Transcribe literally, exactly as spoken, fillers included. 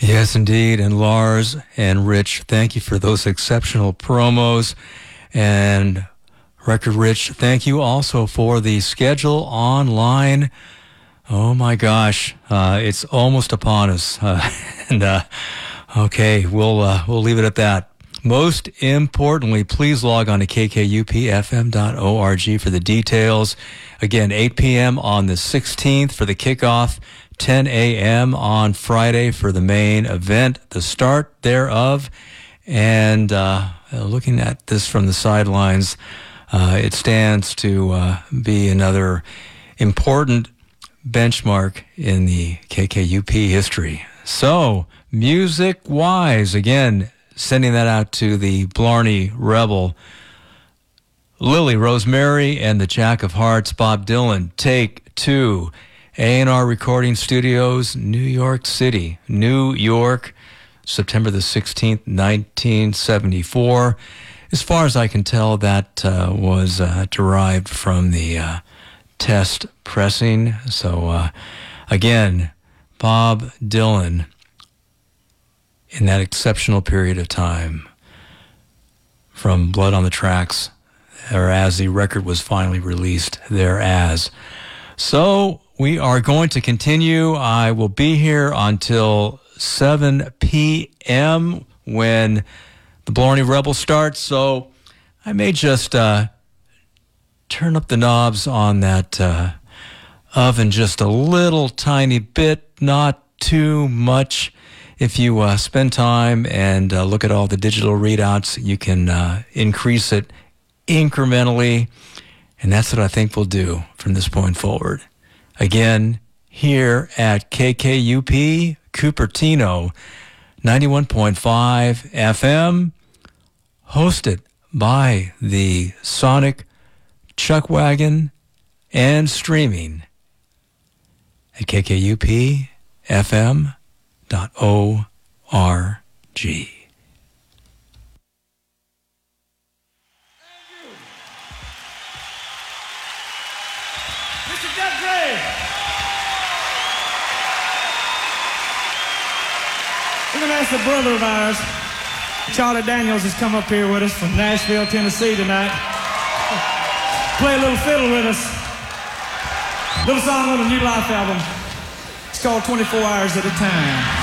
Yes, indeed. And Lars and Rich, thank you for those exceptional promos. And Record Rich, thank you also for the schedule online. Oh my gosh, uh, it's almost upon us. Uh, and uh, okay, we'll uh, we'll leave it at that. Most importantly, please log on to k k u p f m dot org for the details. Again, eight p.m. on the sixteenth for the kickoff, ten a.m. on Friday for the main event, the start thereof. And uh, looking at this from the sidelines, uh, it stands to uh, be another important benchmark in the K K U P history. So, music-wise, again, sending that out to the Blarney Rebel, Lily Rosemary and the Jack of Hearts, Bob Dylan, Take Two, A and R Recording Studios, New York City, New York, September the sixteenth, nineteen seventy-four. As far as I can tell, that uh, was uh, derived from the uh, test pressing. So, uh, again, Bob Dylan, in that exceptional period of time, from Blood on the Tracks, or as the record was finally released, thereas. So we are going to continue. I will be here until seven p.m. when the Blarney Rebel starts, so I may just uh, turn up the knobs on that uh, oven just a little tiny bit, not too much. If you uh, spend time and uh, look at all the digital readouts, you can uh, increase it incrementally, and that's what I think we'll do from this point forward. Again, here at K K U P, Cupertino, ninety-one point five F M, hosted by the Sonic Chuck Wagon and streaming at k k u p f m dot org. Mister Dugray. We're going to ask a brother of ours, Charlie Daniels, has come up here with us from Nashville, Tennessee tonight. Play a little fiddle with us. Little song on the New Life album. It's called twenty-four hours at a Time.